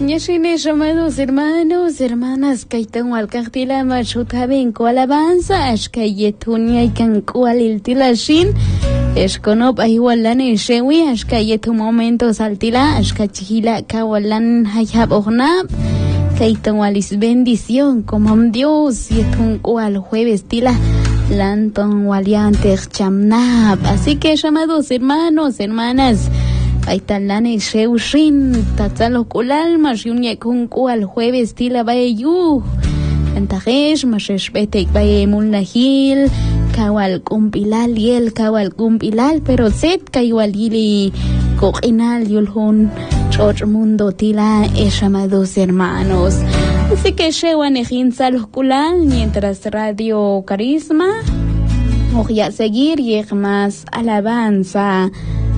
Ñashines, amados hermanos, hermanas, kaitan walkaqtila machutaben ko alabanza, ashkayetunia y cancual il tilashin, esconop aywalan eshewi, ashkayetu momentos altila, ashkachihila kawalan hayab ognab, kaitan walis bendición, como Dios, yetun cual jueves tila, lanton waliante chamnab. Así que, amados hermanos, hermanas, Aitalane Sheushin, Tatzalo Kulalma, Yunya Kunku al jueves tila bayu, Antajesh, Masheshbetek baye Mulnahil, Kawal Kumpilal yel, Kawal Kumpilal, pero set Kayualili, Kokinal Yulhun, George Mundo tila, amados hermanos. Así que Shewanejin Salos Kulal, mientras Radio Carisma, voy a seguir y más alabanza.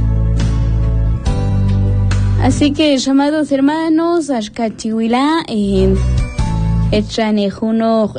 Así que, amados hermanos, Ashkachiwila, Echanejuno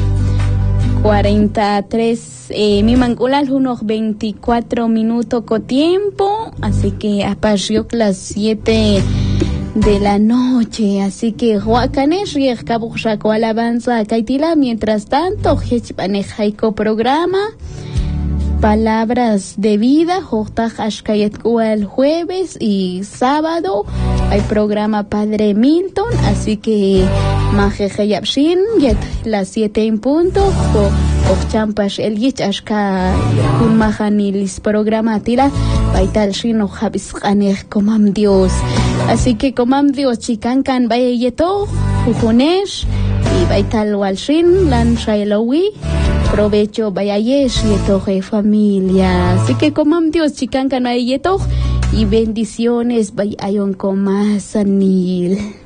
43, mi manculal, unos 24 minutos con tiempo, así que apasiok las 7 de la noche, así que Huacanesh y Kabushako alabanza Kaitila, mientras tanto, Hechpanejaiko programa. Palabras de vida, Jotach Ashkayetku el jueves y sábado hay programa Padre Milton, así que Majejayapshin, yet las 7 en punto, o Champash el Yich Ashka un Mahanilis programa Tila, Baital Shino Habis Aneh Comam Dios. Así que Comam Dios Chicancan Bayeto, Uponesh, y Baital Walshin, Lan Shailowi. Provecho bayayesh yetoje familia. Así que comam Dios chicancan a yetoj y bendiciones bayayon comasanil.